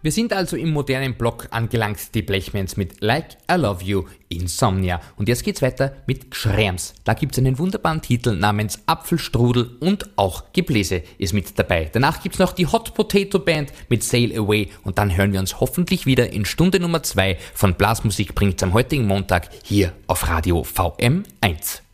Wir sind also im modernen Block angelangt, die Blechmans mit Like I Love You, Insomnia. Und jetzt geht's weiter mit Gschrems. Da gibt's einen wunderbaren Titel namens Apfelstrudel und auch Gebläse ist mit dabei. Danach gibt's noch die Hot Potato Band mit Sail Away und dann hören wir uns hoffentlich wieder in Stunde Nummer 2 von Blasmusik bringt's am heutigen Montag hier auf Radio VM1.